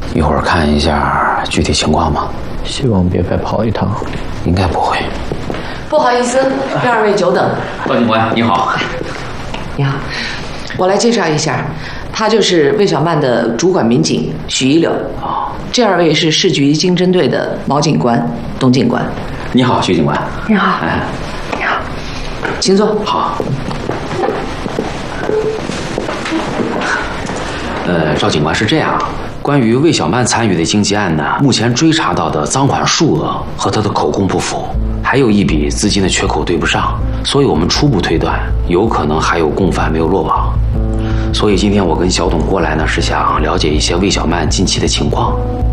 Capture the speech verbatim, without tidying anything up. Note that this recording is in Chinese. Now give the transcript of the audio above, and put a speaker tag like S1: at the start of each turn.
S1: 一会儿看一下具体情况吧。
S2: 希望别白跑一趟。
S1: 应该不会。
S3: 不好意思，让二位久等。
S1: 赵警官，你好。
S3: 你好，我来介绍一下，他就是魏小曼的主管民警许一柳。
S1: 哦，
S3: 这二位是市局经侦队的毛警官、董警官。
S1: 你好，徐警官。
S3: 你好。
S1: 哎，
S3: 你好，请坐。
S1: 好。呃，赵警官是这样，关于魏小曼参与的经济案呢，目前追查到的赃款数额和他的口供不符，还有一笔资金的缺口对不上，所以我们初步推断，有可能还有共犯没有落网。所以今天我跟小董过来呢，是想了解一些魏小曼近期的情况。